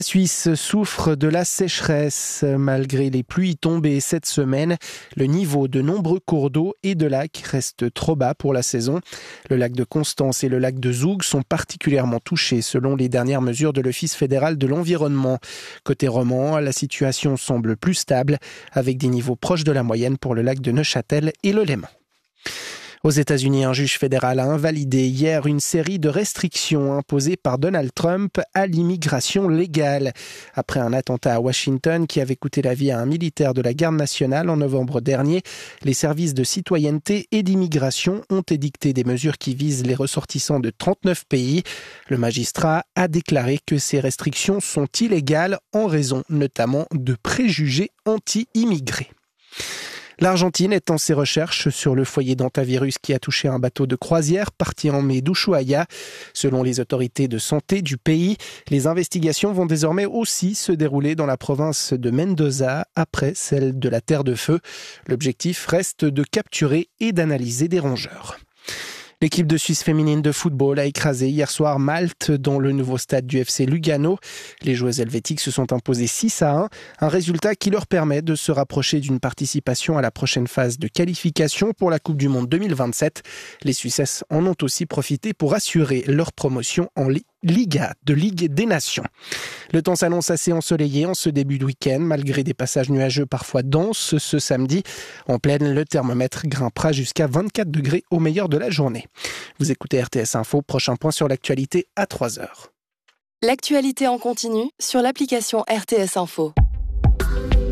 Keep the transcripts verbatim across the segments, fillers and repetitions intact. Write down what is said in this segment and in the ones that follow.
La Suisse souffre de la sécheresse. Malgré les pluies tombées cette semaine, le niveau de nombreux cours d'eau et de lacs reste trop bas pour la saison. Le lac de Constance et le lac de Zoug sont particulièrement touchés selon les dernières mesures de l'Office fédéral de l'environnement. Côté roman, la situation semble plus stable avec des niveaux proches de la moyenne pour le lac de Neuchâtel et le Léman. Aux États-Unis, un juge fédéral a invalidé hier une série de restrictions imposées par Donald Trump à l'immigration légale. Après un attentat à Washington qui avait coûté la vie à un militaire de la garde nationale en novembre dernier, les services de citoyenneté et d'immigration ont édicté des mesures qui visent les ressortissants de trente-neuf pays. Le magistrat a déclaré que ces restrictions sont illégales en raison notamment de préjugés anti-immigrés. L'Argentine étend ses recherches sur le foyer d'hantavirus qui a touché un bateau de croisière parti en mai d'Ushuaia. Selon les autorités de santé du pays, les investigations vont désormais aussi se dérouler dans la province de Mendoza après celle de la Terre de Feu. L'objectif reste de capturer et d'analyser des rongeurs. L'équipe de Suisse féminine de football a écrasé hier soir Malte dans le nouveau stade du F C Lugano. Les joueuses helvétiques se sont imposées six à un, un résultat qui leur permet de se rapprocher d'une participation à la prochaine phase de qualification pour la Coupe du Monde deux mille vingt-sept. Les Suissesses en ont aussi profité pour assurer leur promotion en Ligue Liga, de Ligue des Nations. Le temps s'annonce assez ensoleillé en ce début de week-end, malgré des passages nuageux parfois denses ce samedi. En pleine, le thermomètre grimpera jusqu'à vingt-quatre degrés au meilleur de la journée. Vous écoutez R T S Info, prochain point sur l'actualité à trois heures. L'actualité en continu sur l'application R T S Info.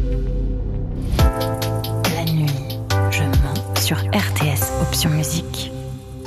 La nuit, je mens sur R T S Option Musique.